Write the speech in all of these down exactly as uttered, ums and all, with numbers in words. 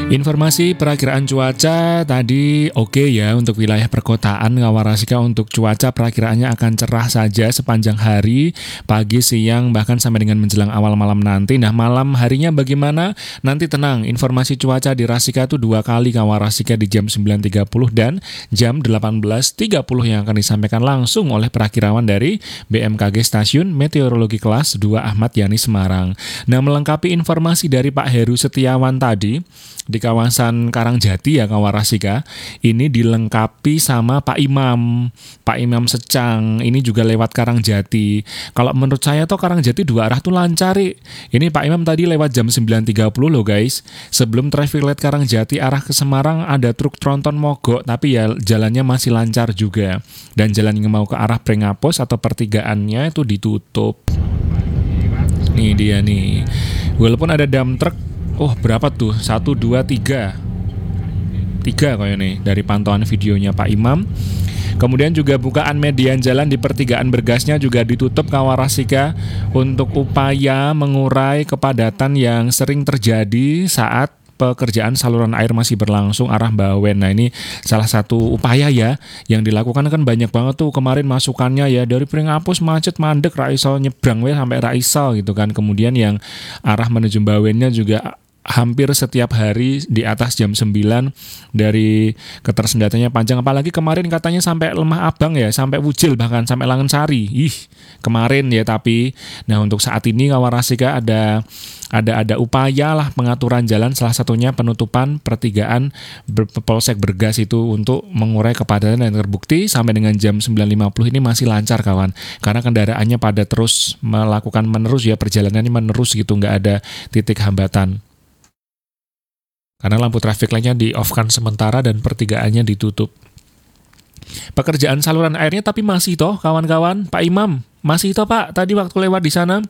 Informasi perakiraan cuaca tadi oke ya untuk wilayah perkotaan Kawarasika. Untuk cuaca perakiraannya akan cerah saja sepanjang hari, pagi, siang, bahkan sampai dengan menjelang awal malam nanti. Nah, malam harinya bagaimana? Nanti tenang, informasi cuaca di Rasika itu dua kali Kawarasika, di jam sembilan tiga puluh dan jam delapan belas tiga puluh yang akan disampaikan langsung oleh perakirawan dari B M K G Stasiun Meteorologi Kelas dua Ahmad Yani Semarang. Nah, melengkapi informasi dari Pak Heru Setiawan tadi, di kawasan Karangjati ya Kawarasika, ini dilengkapi sama Pak Imam, Pak Imam Secang, ini juga lewat Karangjati. Kalau menurut saya tuh Karangjati dua arah tuh lancar. Ini Pak Imam tadi lewat jam sembilan tiga puluh loh guys. Sebelum traffic light Karangjati arah ke Semarang ada truk tronton mogok, tapi ya jalannya masih lancar juga. Dan jalan yang mau ke arah Prengapus atau pertigaannya itu ditutup. Nih dia nih. Walaupun ada dump truck, oh berapa tuh? Satu, dua, tiga. Tiga kayaknya nih dari pantauan videonya Pak Imam. Kemudian juga bukaan median jalan di pertigaan Bergasnya juga ditutup Kawarasika untuk upaya mengurai kepadatan yang sering terjadi saat pekerjaan saluran air masih berlangsung arah Bawen. Nah, ini salah satu upaya ya yang dilakukan. Kan banyak banget tuh kemarin masukannya ya, dari Prengapus macet mandek Raiso nyebrang we sampai Raiso gitu kan. Kemudian yang arah menuju Bawennya juga hampir setiap hari di atas jam sembilan dari ketersendatannya panjang. Apalagi kemarin katanya sampai Lemah Abang ya, sampai Wujil, bahkan sampai Langensari. Ih, kemarin ya. Tapi nah untuk saat ini Kawarasika ada ada ada upaya lah pengaturan jalan, salah satunya penutupan pertigaan Ber- Polsek Bergas itu untuk mengurai kepadatan, yang terbukti sampai dengan jam sembilan lima puluh ini masih lancar kawan. Karena kendaraannya pada terus melakukan menerus ya, perjalanannya menerus gitu, nggak ada titik hambatan. Karena lampu traffic light-nya di-off-kan sementara dan pertigaannya ditutup. Pekerjaan saluran airnya tapi masih toh kawan-kawan. Pak Imam, masih toh Pak tadi waktu lewat di sana.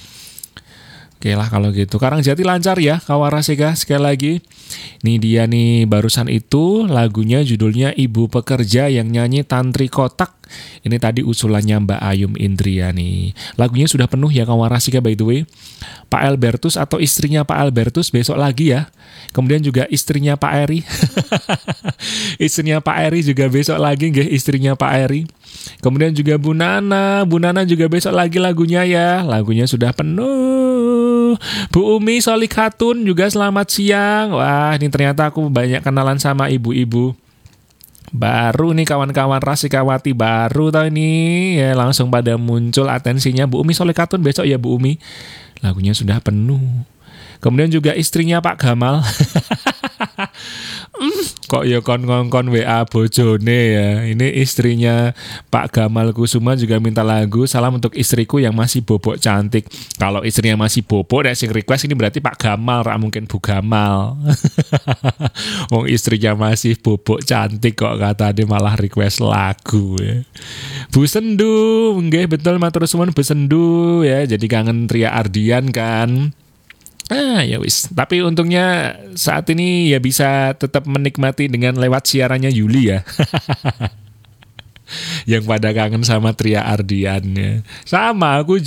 Oke lah kalau gitu. Karangjati lancar ya Kawarasika sekali lagi. Ini dia nih, barusan itu lagunya judulnya Ibu Pekerja yang nyanyi Tantri Kotak. Ini tadi usulannya Mbak Ayum Indriani. Lagunya sudah penuh ya Kawarasika by the way. Pak Albertus atau istrinya Pak Albertus besok lagi ya. Kemudian juga istrinya Pak Eri. Istrinya Pak Eri juga besok lagi nggih, istrinya Pak Eri. Kemudian juga Bu Nana, Bu Nana juga besok lagi lagunya ya. Lagunya sudah penuh. Bu Umi Solikhatun juga selamat siang. Wah, ini ternyata aku banyak kenalan sama ibu-ibu. Baru nih kawan-kawan Rasikawati baru tau ini ya, langsung pada muncul atensinya. Bu Umi Solikhatun besok ya Bu Umi. Lagunya sudah penuh. Kemudian juga istrinya Pak Gamal. mm, kok ya kon-kon W A bojone ya. Ini istrinya Pak Gamal Kusuma juga minta lagu Salam untuk istriku yang masih bobok cantik. Kalau istrinya masih bobok dan sing request ini berarti Pak Gamal, ra mungkin Bu Gamal. Wong istrinya masih bobok cantik kok kata dia malah request lagu ya. Bu Sendu, nggih betul matur suwun Bu Sendu ya. Jadi kangen Tria Ardian kan. Ah ya wis, tapi untungnya saat ini ya bisa tetap menikmati dengan lewat siarannya Yuli ya. Yang pada kangen sama Tria Ardian ya. Sama aku